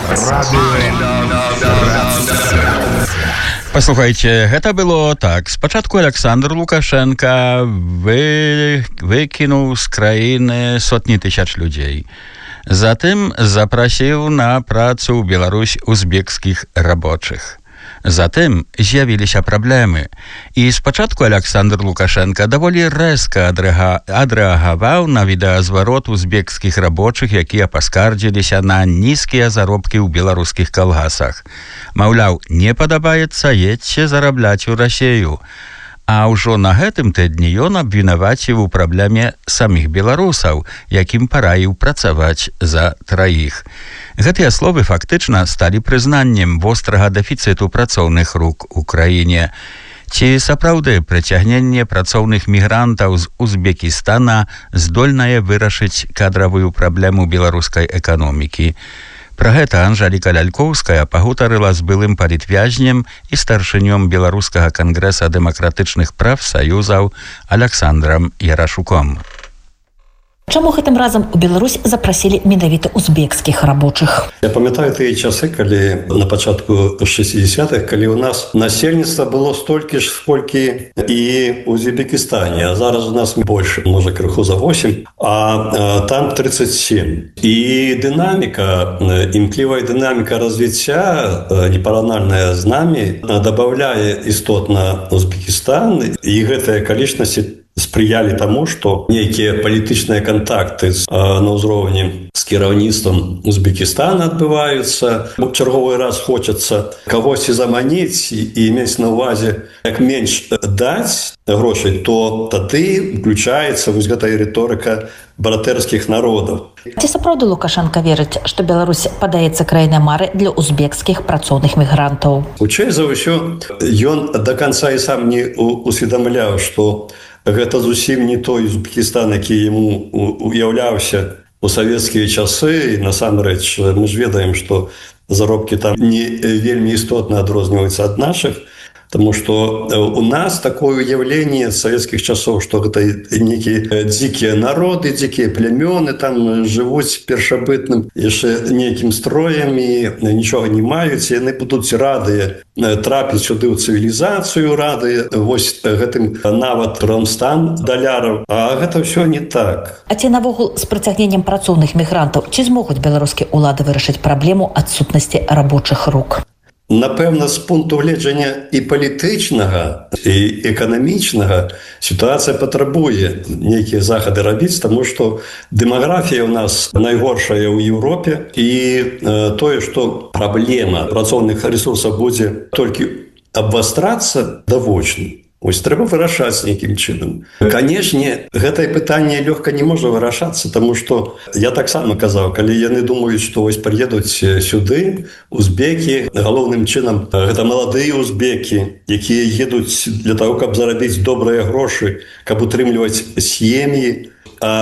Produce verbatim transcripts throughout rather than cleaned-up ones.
Паслухайце, гэта было так. Спачатку Александр Лукашенко вы... выкінуў з краіны сотні тысяч людзей. Затым запрасіў на працу ў Беларусь узбекскіх рабочых. Затым з'явіліся праблемы. І спачатку Александр Лукашенко даволі рэзка адрэагаваў на відэазварот узбекскіх рабочых, якія паскардзіліся на нізкія заробкі ў беларускіх калгасах. Маўляў, не падабаецца, едзьце зарабляць у Расею. А ўжо на гэтым тыдні ён абвінаваціў у праблеме саміх беларусаў, якім параіў працаваць за траіх. Гэтыя словы фактычна сталі прызнаннем вострага дэфіцыту працоўных рук у краіне. Ці сапраўды прыцягненне працоўных мігрантаў з Узбекістана здольнае вырашыць кадравую праблему беларускай эканомікі? Пра гэта Анжаліка Лялькоўская пагутарыла з былым палітвязнем і старшынём Беларускага кангрэса дэмакратычных прафсаюзаў Александрам Ярашуком. Чаму гэтым разам у Беларусь запрасілі менавіта узбекскіх рабочых? Я памятаю тыя часы, калі на пачатку шэсцідзесятых, калі ў нас насельніцтва было столькі ж, сколькі і ў Узбекістане, а зараз у нас больш, можа, крыху за восемь, а там тридцать семь. І дынаміка, імклівая дынаміка развіцця, непаранальная з намі, дабаўляе істотна Узбекістан, і гэтыя акалічнасці спрыялі таму, што нейкія палітычныя кантакты на ўзроўні з кіраўніцтвам Узбекістана адбываюцца. Чарговы раз хочацца кагосьці заманіць і мець на ўвазе як менш даць грошай, то тады включаецца вось гэтая рыторыка братэрскіх народаў. Ці сапраўды Лукашенко верыць, што Беларусь падаецца краінай мары для узбекскіх працоўных мігрантаў? Хутчэй за ўсё, ён да канца і сам не усведамляў, што гэта зусім не той Узбекістан, які яму уяўляўся у савецкія часы. І насамрэч мы ж ведаем, што заробкі там не вельмі істотна адрозніваюцца ад нашых, таму што у нас такое ўяўленне з савецкіх часоў, што гэта нейкія дзікія народы, дзікія плямёны там жывуць першабытным яшчэ нейкім строем і нічога не маюць, яны будуць радыя трапіць сюды ў цывілізацыю, радыя вось гэтым нават рамстан даляраў. А гэта ўсё не так. А ці навогул з прыцягненнем працоўных мігрантаў ці змогуць беларускія ўлады вырашыць праблему адсутнасці рабочых рук? Напэўна, з пункту гледжання і палітычнага, і эканамічнага сітуацыя патрабуе нейкія захады рабіць, таму што дэмаграфія ў нас найгоршая ў Еўропе, і э, тое, што праблема працоўных рэсурсаў будзе толькі абвастрацца давочна. Вось трэба вырашаць нейкім чынам. Канешне, гэтае пытанне лёгка не можа вырашацца, таму што я таксама казаў, калі яны думаюць, што вось прыедуць сюды узбекі, галоўным чынам гэта маладыя узбекі, якія едуць для таго, каб зарабіць добрыя грошы, каб утрымліваць сем'і,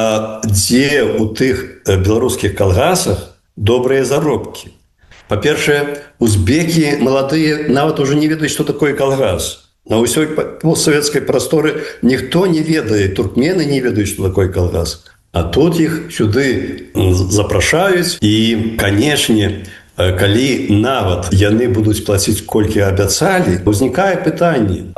а дзе ў тых беларускіх калгасах добрыя заробкі. Па-першае, узбекі маладыя нават ужо не ведаюць, што такое калгас. На ўсёй постсавецкай прасторы ніхто не ведае, туркмены не ведаюць, што такое калгас. А тут іх сюды запрашаюць і, канешне, калі нават яны будуць плаціць колькі абяцалі, узнікае пытанне,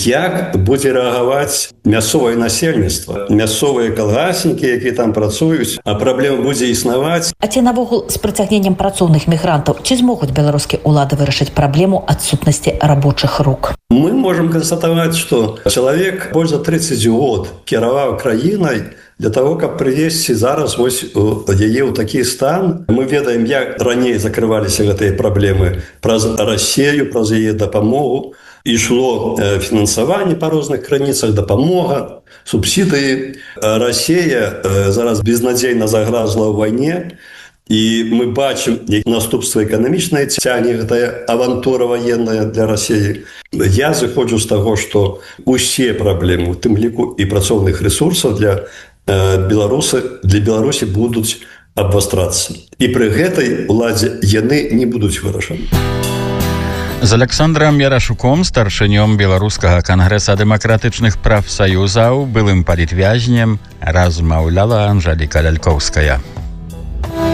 як будзе рэагаваць мясцовае насельніцтва, мясцовыя калгаснікі, якія там працуюць, а праблема будзе існаваць. А ці навогул з прыцягненнем працоўных мігрантаў ці змогуць беларускія ўлады вырашыць праблему адсутнасці рабочых рук? Мы можам канстатаваць, што чалавек больш за тридцать год кіраваў краінай для того, каб прывесці зараз вось яе ў такі стан. Мы ведаем, як раней закрываліся гэтыя праблемы праз Расею, праз яе дапамогу. Ішло фінансаванне па розных крыніцах, дапамога, субсідыі. Расея зараз безнадзейна загразла ў вайне. І мы бачым, як наступства эканамічнае цягне гэтая авантура ваенная для Расеі. Я зыходжу з таго, што усе праблемы, у тым ліку і працоўных рэсурсаў для беларусы, для Беларусі будуць абвастрацца. І пры гэтай уладзе яны не будуць вырашаны. З Александрам Ярашуком, старшынём Беларускага кангрэса дэмакратычных прафсаюзаў, былым палітвязнем, размаўляла Анжаліка Лялькоўская.